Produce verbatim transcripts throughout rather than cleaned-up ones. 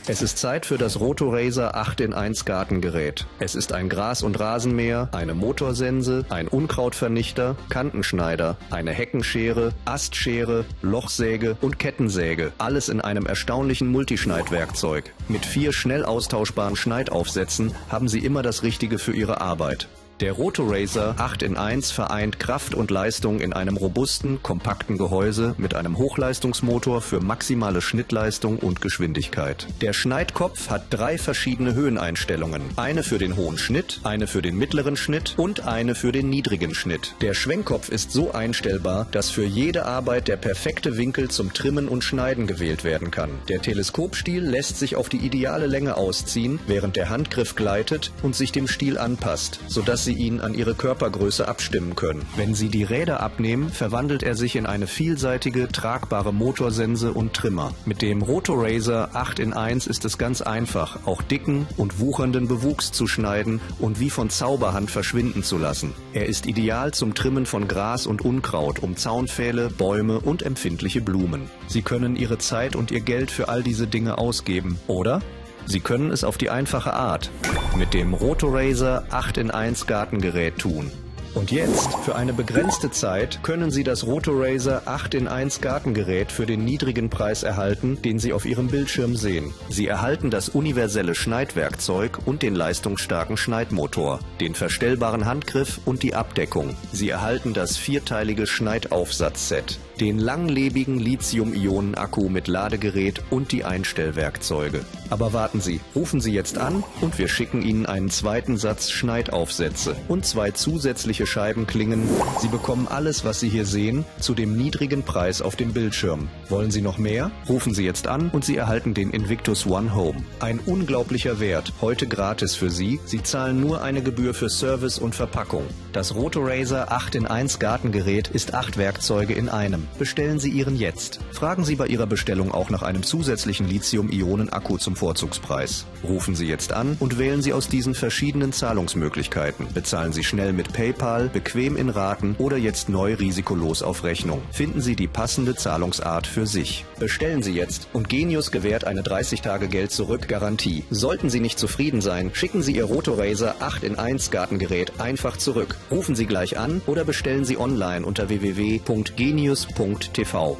Es ist Zeit für das Rotorazer acht in eins Gartengerät. Es ist ein Gras- und Rasenmäher, eine Motorsense, ein Unkrautvernichter, Kantenschneider, eine Heckenschere, Astschere, Lochsäge und Kettensäge. Alles in einem erstaunlichen Multischneidwerkzeug. Mit vier schnell austauschbaren Schneidaufsätzen haben Sie immer das Richtige für Ihre Arbeit. Der Rotorazer acht in eins vereint Kraft und Leistung in einem robusten, kompakten Gehäuse mit einem Hochleistungsmotor für maximale Schnittleistung und Geschwindigkeit. Der Schneidkopf hat drei verschiedene Höheneinstellungen. Eine für den hohen Schnitt, eine für den mittleren Schnitt und eine für den niedrigen Schnitt. Der Schwenkkopf ist so einstellbar, dass für jede Arbeit der perfekte Winkel zum Trimmen und Schneiden gewählt werden kann. Der Teleskopstiel lässt sich auf die ideale Länge ausziehen, während der Handgriff gleitet und sich dem Stiel anpasst, sodass Sie ihn an Ihre Körpergröße abstimmen können. Wenn Sie die Räder abnehmen, verwandelt er sich in eine vielseitige, tragbare Motorsense und Trimmer. Mit dem Rotorazer acht in eins ist es ganz einfach, auch dicken und wuchernden Bewuchs zu schneiden und wie von Zauberhand verschwinden zu lassen. Er ist ideal zum Trimmen von Gras und Unkraut, um Zaunpfähle, Bäume und empfindliche Blumen. Sie können Ihre Zeit und Ihr Geld für all diese Dinge ausgeben, oder? Sie können es auf die einfache Art mit dem Rotorazer acht in eins Gartengerät tun. Und jetzt, für eine begrenzte Zeit, können Sie das Rotorazer acht in eins Gartengerät für den niedrigen Preis erhalten, den Sie auf Ihrem Bildschirm sehen. Sie erhalten das universelle Schneidwerkzeug und den leistungsstarken Schneidmotor, den verstellbaren Handgriff und die Abdeckung. Sie erhalten das vierteilige Schneidaufsatzset, den langlebigen Lithium-Ionen-Akku mit Ladegerät und die Einstellwerkzeuge. Aber warten Sie, rufen Sie jetzt an und wir schicken Ihnen einen zweiten Satz Schneidaufsätze und zwei zusätzliche Scheibenklingen. Sie bekommen alles, was Sie hier sehen, zu dem niedrigen Preis auf dem Bildschirm. Wollen Sie noch mehr? Rufen Sie jetzt an und Sie erhalten den Invictus One Home. Ein unglaublicher Wert, heute gratis für Sie. Sie zahlen nur eine Gebühr für Service und Verpackung. Das Rotorazer acht in eins Gartengerät ist acht Werkzeuge in einem. Bestellen Sie Ihren jetzt. Fragen Sie bei Ihrer Bestellung auch nach einem zusätzlichen Lithium-Ionen-Akku zum Vorzugspreis. Rufen Sie jetzt an und wählen Sie aus diesen verschiedenen Zahlungsmöglichkeiten. Bezahlen Sie schnell mit PayPal, bequem in Raten oder jetzt neu risikolos auf Rechnung. Finden Sie die passende Zahlungsart für sich. Bestellen Sie jetzt und Genius gewährt eine dreißig Tage Geld-Zurück-Garantie. Sollten Sie nicht zufrieden sein, schicken Sie Ihr Rotorazer acht in eins Gartengerät einfach zurück. Rufen Sie gleich an oder bestellen Sie online unter w w w punkt genius punkt t v.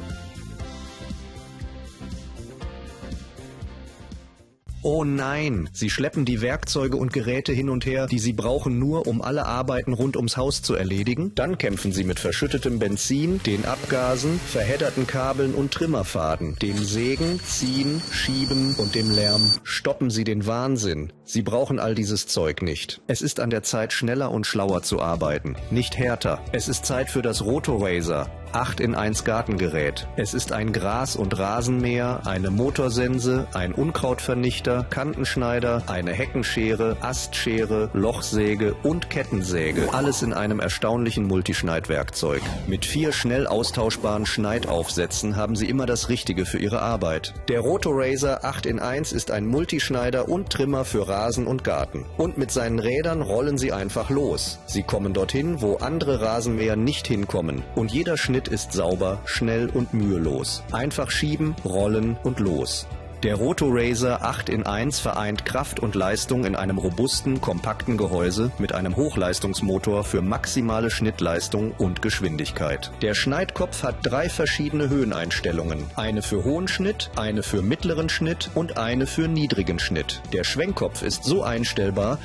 Oh nein, Sie schleppen die Werkzeuge und Geräte hin und her, die Sie brauchen nur, um alle Arbeiten rund ums Haus zu erledigen? Dann kämpfen Sie mit verschüttetem Benzin, den Abgasen, verhedderten Kabeln und Trimmerfaden, dem Sägen, Ziehen, Schieben und dem Lärm. Stoppen Sie den Wahnsinn. Sie brauchen all dieses Zeug nicht. Es ist an der Zeit, schneller und schlauer zu arbeiten, nicht härter. Es ist Zeit für das Rotorazer acht in eins Gartengerät. Es ist ein Gras- und Rasenmäher, eine Motorsense, ein Unkrautvernichter, Kantenschneider, eine Heckenschere, Astschere, Lochsäge und Kettensäge. Alles in einem erstaunlichen Multischneidwerkzeug. Mit vier schnell austauschbaren Schneidaufsätzen haben Sie immer das Richtige für Ihre Arbeit. Der Rotorazer acht in eins ist ein Multischneider und Trimmer für Rasen und Garten. Und mit seinen Rädern rollen Sie einfach los. Sie kommen dorthin, wo andere Rasenmäher nicht hinkommen. Und jeder Schnitt ist sauber, schnell und mühelos. Einfach schieben, rollen und los. Der Rotorazer acht in eins vereint Kraft und Leistung in einem robusten, kompakten Gehäuse mit einem Hochleistungsmotor für maximale Schnittleistung und Geschwindigkeit. Der Schneidkopf hat drei verschiedene Höheneinstellungen. Eine für hohen Schnitt, eine für mittleren Schnitt und eine für niedrigen Schnitt. Der Schwenkkopf ist so einstellbar,